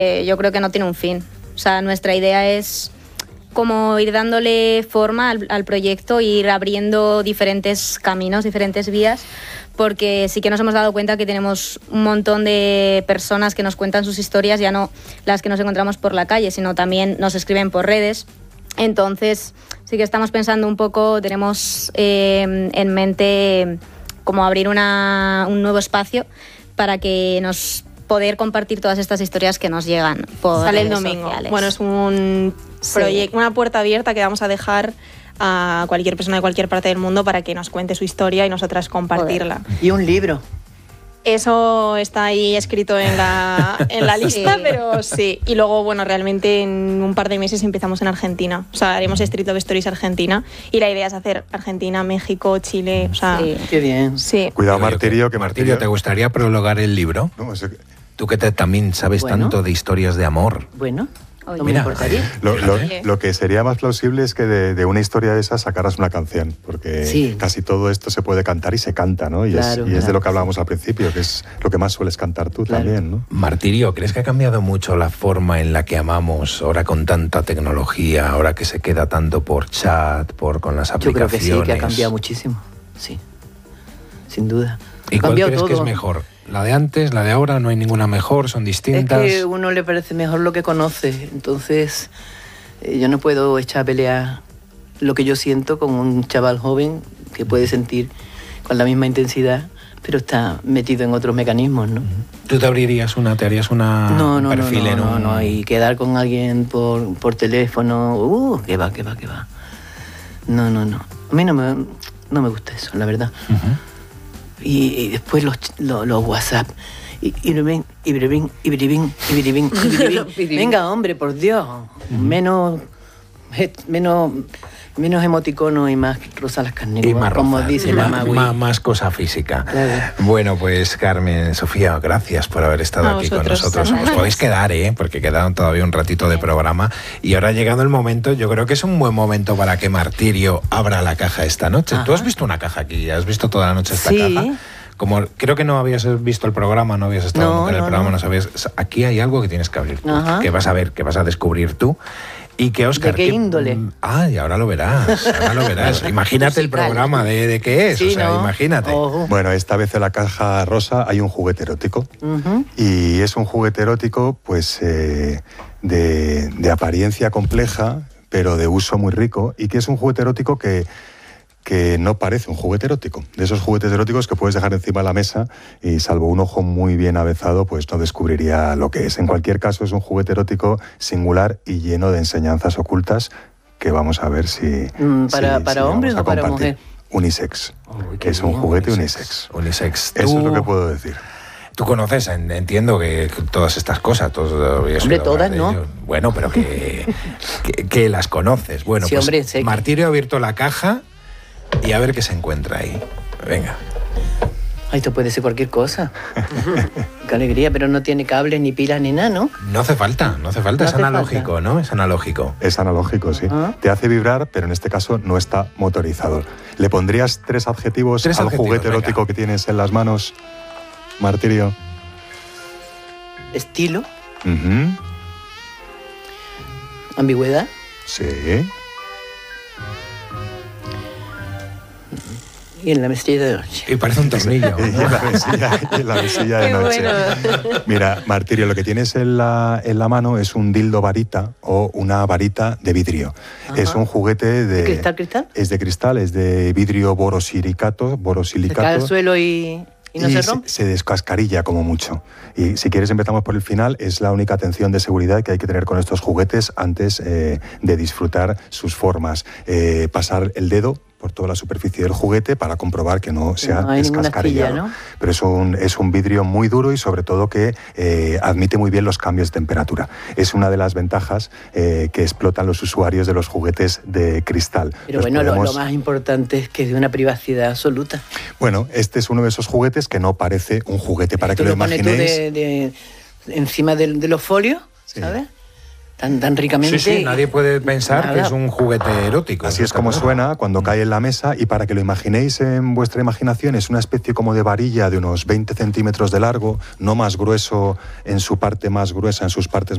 yo creo que no tiene un fin. O sea, nuestra idea es como ir dándole forma al proyecto, ir abriendo diferentes caminos, diferentes vías, porque sí que nos hemos dado cuenta que tenemos un montón de personas que nos cuentan sus historias, ya no las que nos encontramos por la calle, sino también nos escriben por redes. Entonces sí que estamos pensando un poco, tenemos en mente como abrir un nuevo espacio para que nos poder compartir todas estas historias que nos llegan por Sale el redes domingo. sociales. Bueno, es un proyecto, una puerta abierta que vamos a dejar a cualquier persona de cualquier parte del mundo para que nos cuente su historia y nosotras compartirla. Y un libro. Eso está ahí escrito en la lista, Sí. pero sí. Y luego, bueno, realmente en un par de meses empezamos en Argentina. O sea, haremos Street of Stories Argentina. Y la idea es hacer Argentina, México, Chile. O sea, Sí. Qué bien. sí. Cuidado, Martirio, que Martirio, ¿te gustaría prologar el libro? No, Tú que también sabes Bueno. tanto de historias de amor. Bueno, Oye. no me Mira, importaría. lo que sería más plausible es que de una historia de esas sacaras una canción, porque Sí. casi todo esto se puede cantar y se canta, ¿no? Y, Claro, es de claro. lo que hablábamos al principio, que es lo que más sueles cantar tú Claro. también, ¿no? Martirio, ¿crees que ha cambiado mucho la forma en la que amamos ahora con tanta tecnología, ahora que se queda tanto por chat, con las Yo creo que aplicaciones? sí, que ha cambiado muchísimo. Sí, sin duda. ¿Y Ha cuál cambiado crees que es todo. mejor? ¿La de antes, la de ahora? ¿No hay ninguna mejor? ¿Son Es distintas? que a uno le parece mejor lo que conoce, entonces yo no puedo echar a pelear lo que yo siento con un chaval joven que puede sentir con la misma intensidad, pero está metido en otros mecanismos, ¿no? ¿Tú te abrirías te harías un perfil en un...? No, y quedar con alguien por teléfono, que va. No. A mí no me gusta eso, la verdad. Ujú. Y después los WhatsApp. Ibiribín. Venga, hombre, por Dios. Menos emoticono y más rosa las carnes, Y más como roza, dice la Magui. más cosa física. Claro. Bueno, pues Carmen, Sofía, gracias por haber estado A aquí con vosotros. nosotros. Os podéis quedar, porque quedaron todavía un ratito de programa. Y ahora ha llegado el momento, yo creo que es un buen momento para que Martirio abra la caja esta noche. Ajá. Tú has visto una caja aquí, has visto toda la noche esta Sí. caja. Como creo que no habías visto el programa, no habías estado nunca en el programa, no sabías. Aquí hay algo que tienes que abrir tú, Ajá. que vas a ver, que vas a descubrir tú. Y que Óscar... ¿De qué índole? Y ahora lo verás. Imagínate el programa de qué es, Sí, ¿no? imagínate. Ojo. Bueno, esta vez en la caja rosa hay un juguete erótico. Ujú. Y es un juguete erótico, pues, de apariencia compleja, pero de uso muy rico, y que es un juguete erótico que no parece un juguete erótico. De esos juguetes eróticos que puedes dejar encima de la mesa y, salvo un ojo muy bien avezado, pues no descubriría lo que es. En cualquier caso, es un juguete erótico singular y lleno de enseñanzas ocultas que vamos a ver si... ¿Para hombres vamos a o para compartir. mujer? Unisex. Uy, qué Es un bien. juguete unisex. Unisex. Eso es lo que puedo decir. Tú conoces, entiendo que todas estas cosas, Hombre, todas no. Bueno, pero que las conoces. Bueno, Sí, pues hombre, sé que- Martirio ha abierto la caja y a ver qué se encuentra ahí. Venga. Ay, esto puede ser cualquier cosa. Qué alegría, pero no tiene cables, ni pilas, ni nada, ¿no? No hace falta, No es hace analógico, falta. ¿no? Es analógico. Es analógico, sí. Ah. Te hace vibrar, pero en este caso no está motorizado. ¿Le pondrías 3 adjetivos Tres al adjetivos, juguete venga. erótico que tienes en las manos, Martirio? Estilo, Ujú. ambigüedad, Sí. y en la mesilla de noche. Y parece un tornillo. Y en la mesilla de Qué noche. bueno. Mira, Martirio, lo que tienes en la mano es un dildo varita o una varita de vidrio. Ajá. Es un juguete de... ¿Cristal? Es de cristal, es de vidrio borosilicato. Se cae al suelo y no se rompe. Se descascarilla como mucho. Y si quieres empezamos por el final. Es la única atención de seguridad que hay que tener con estos juguetes antes de disfrutar sus formas. Pasar el dedo por toda la superficie del juguete para comprobar que no se ha No hay ninguna descascarillado. astilla, ¿no? Pero es un vidrio muy duro y sobre todo que admite muy bien los cambios de temperatura. Es una de las ventajas que explotan los usuarios de los juguetes de cristal. Pero Los bueno, lo podemos- más importante es que es de una privacidad absoluta. Bueno, este es uno de esos juguetes que no parece un juguete, para que Esto lo pones tú imaginéis. encima de los folios, Sí. ¿sabes? Tan ricamente. Sí, nadie puede pensar Nada. que es un juguete erótico. Así es como suena cuando cae en la mesa, y para que lo imaginéis en vuestra imaginación, es una especie como de varilla de unos 20 centímetros de largo, no más grueso en su parte más gruesa, en sus partes